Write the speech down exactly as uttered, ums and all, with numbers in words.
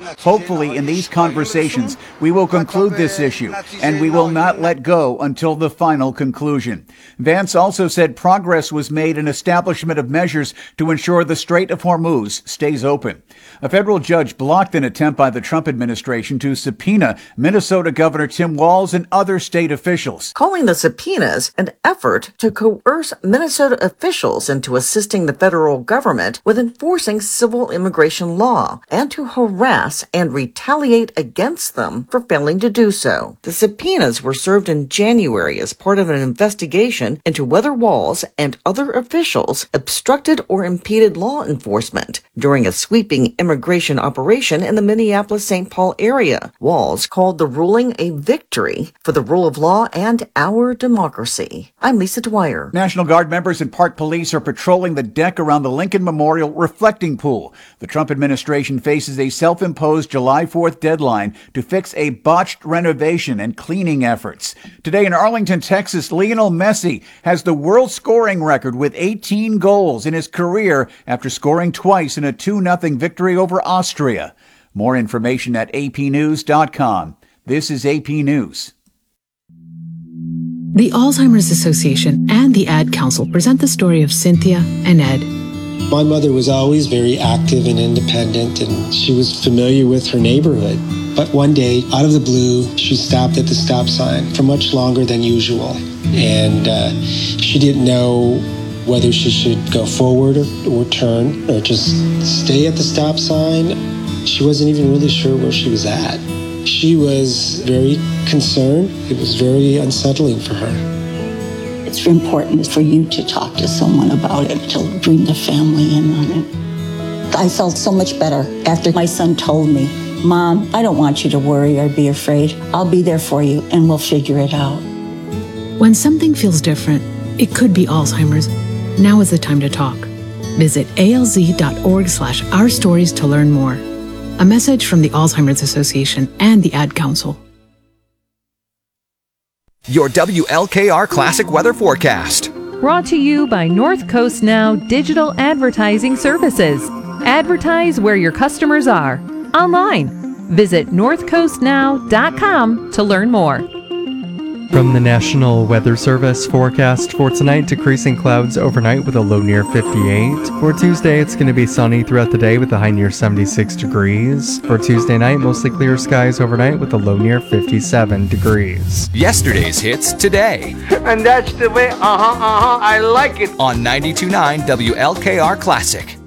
Hopefully, in these conversations, we will conclude this issue, and we will not let go until the final conclusion. Vance also said progress was made in establishment of measures to ensure the Strait of Hormuz stays open. A federal judge blocked an attempt by the Trump administration to subpoena Minnesota Governor Tim Walz and other state officials, calling the subpoenas an effort to coerce Minnesota officials into assisting the federal government with enforcing civil immigration law and to harass and retaliate against them for failing to do so. The subpoenas were served in January as part of an investigation into whether Walz and other officials obstructed or impeded law enforcement during a sweeping immigration operation in the Minneapolis-Saint Paul area. Walz called the ruling a victory for the rule of law and our democracy. I'm Lisa Dwyer. National Guard members and Park Police are patrolling the deck around the Lincoln Memorial reflecting pool. The Trump administration faces a self-imposed July fourth deadline to fix a botched renovation and cleaning efforts. Today in Arlington, Texas, Lionel Messi has the world scoring record with eighteen goals in his career after scoring twice in a two nothing victory over Austria. More information at A P news dot com. This is A P News. The Alzheimer's Association and the Ad Council present the story of Cynthia and Ed. My mother was always very active and independent, and she was familiar with her neighborhood. But one day, out of the blue, she stopped at the stop sign for much longer than usual. And uh, she didn't know whether she should go forward or, or turn or just stay at the stop sign. She wasn't even really sure where she was at. She was very concerned. It was very unsettling for her. It's important for you to talk to someone about it, to bring the family in on it. I felt so much better after my son told me, Mom, I don't want you to worry or be afraid. I'll be there for you and we'll figure it out. When something feels different, it could be Alzheimer's. Now is the time to talk. Visit alz.org slash our stories to learn more. A message from the Alzheimer's Association and the Ad Council. Your W L K R Classic Weather Forecast. Brought to you by North Coast Now Digital Advertising Services. Advertise where your customers are. Online. Visit north coast now dot com to learn more. From the National Weather Service forecast for tonight, decreasing clouds overnight with a low near fifty-eight. For Tuesday, it's going to be sunny throughout the day with a high near seventy-six degrees. For Tuesday night, mostly clear skies overnight with a low near fifty-seven degrees. Yesterday's hits today. And that's the way, uh-huh, uh-huh, I like it. On ninety-two point nine W L K R Classic.